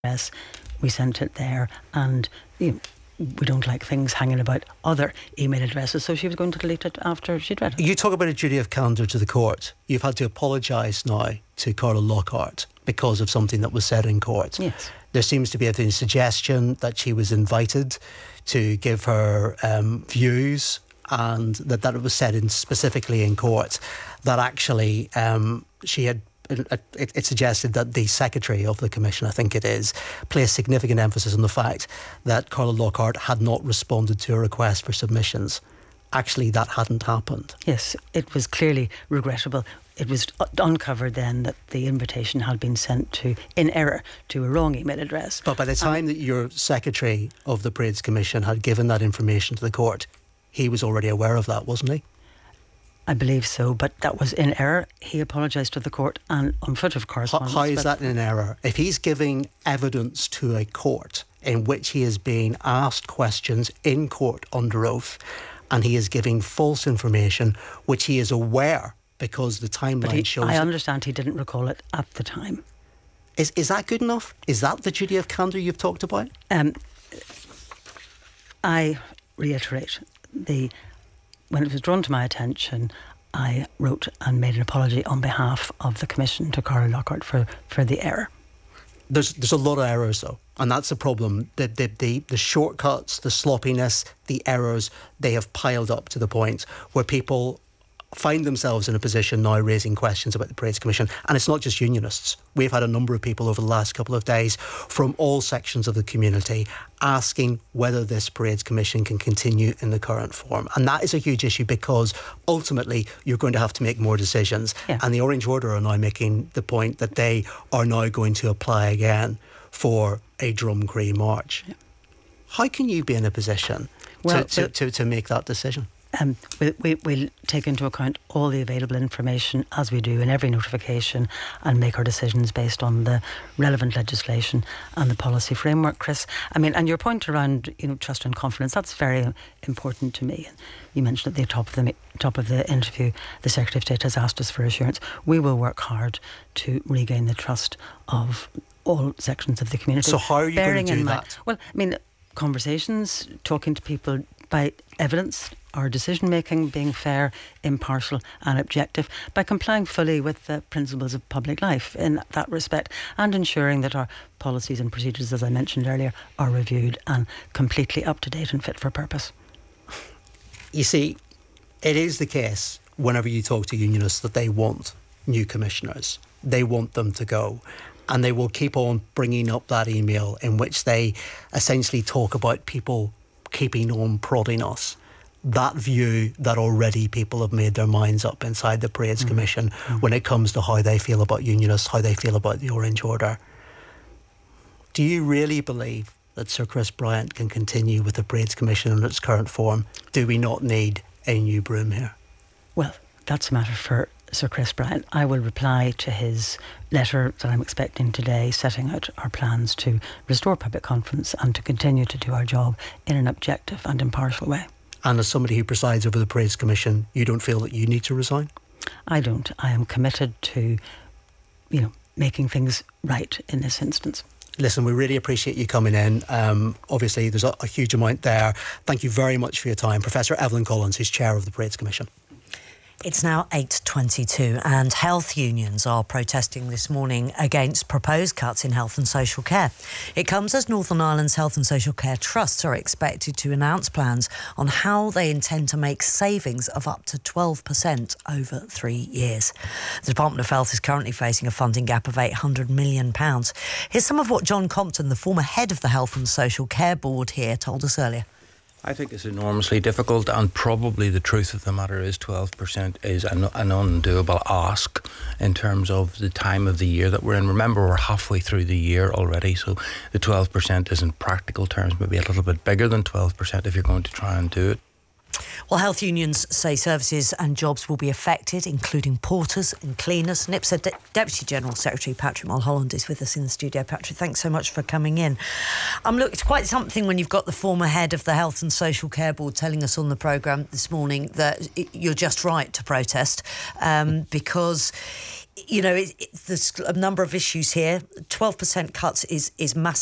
address. We sent it there, and we don't like things hanging about other email addresses, so she was going to delete it after she'd read it. You talk about a duty of candour to the court. You've had to apologise now to Carla Lockhart because of something that was said in court. Yes. There seems to be a suggestion that she was invited to give her views, and that it was said specifically in court that actually she had. It suggested that the secretary of the commission, I think it is, placed significant emphasis on the fact that Carla Lockhart had not responded to a request for submissions. Actually, that hadn't happened. Yes, it was clearly regrettable. It was uncovered then that the invitation had been sent in error to a wrong email address. But by the time that your secretary of the Parades Commission had given that information to the court, he was already aware of that, wasn't he? I believe so, but that was in error. He apologised to the court and on foot of correspondence. How is that in error? If he's giving evidence to a court in which he is being asked questions in court under oath, and he is giving false information, which he is aware because the timeline shows... I understand he didn't recall it at the time. Is that good enough? Is that the duty of candour you've talked about? I reiterate, when it was drawn to my attention, I wrote and made an apology on behalf of the Commission to Carla Lockhart for the error. There's a lot of errors though, and that's the problem. The shortcuts, the sloppiness, the errors, they have piled up to the point where people find themselves in a position now raising questions about the Parades Commission. And it's not just unionists. We've had a number of people over the last couple of days from all sections of the community asking whether this Parades Commission can continue in the current form. And that is a huge issue because ultimately you're going to have to make more decisions. Yeah. And the Orange Order are now making the point that they are now going to apply again for a Drumcree march. Yeah. How can you be in a position to make that decision? We'll take into account all the available information as we do in every notification and make our decisions based on the relevant legislation and the policy framework, Chris. I mean, and your point around trust and confidence, that's very important to me. You mentioned at the top of the interview, the Secretary of State has asked us for assurance. We will work hard to regain the trust of all sections of the community. So how are you going to do that? Well, I mean, conversations, talking to people by evidence, our decision making being fair, impartial and objective, by complying fully with the principles of public life in that respect, and ensuring that our policies and procedures, as I mentioned earlier, are reviewed and completely up to date and fit for purpose. You see, it is the case whenever you talk to unionists that they want new commissioners. They want them to go. And they will keep on bringing up that email in which they essentially talk about people keeping on prodding us. That view that already people have made their minds up inside the Parades Commission when it comes to how they feel about unionists, how they feel about the Orange Order. Do you really believe that Sir Chris Bryant can continue with the Parades Commission in its current form? Do we not need a new broom here? Well, that's a matter for Sir Chris Bryant. I will reply to his letter that I'm expecting today, setting out our plans to restore public confidence and to continue to do our job in an objective and impartial way. And as somebody who presides over the Parades Commission, you don't feel that you need to resign? I don't. I am committed to, making things right in this instance. Listen, we really appreciate you coming in. Obviously, there's a huge amount there. Thank you very much for your time. Professor Evelyn Collins, who's chair of the Parades Commission. It's now 8:22 and health unions are protesting this morning against proposed cuts in health and social care. It comes as Northern Ireland's Health and Social Care Trusts are expected to announce plans on how they intend to make savings of up to 12% over 3 years. The Department of Health is currently facing a funding gap of £800 million. Here's some of what John Compton, the former head of the Health and Social Care Board here, told us earlier. I think it's enormously difficult, and probably the truth of the matter is 12% is an undoable ask in terms of the time of the year that we're in. Remember, we're halfway through the year already, so the 12% is in practical terms maybe a little bit bigger than 12% if you're going to try and do it. Well, health unions say services and jobs will be affected, including porters and cleaners. NIPSA Deputy General Secretary Patrick Mulholland is with us in the studio. Patrick, thanks so much for coming in. Look, it's quite something when you've got the former head of the Health and Social Care Board telling us on the programme this morning that you're just right to protest because there's a number of issues here. 12% cuts is massive.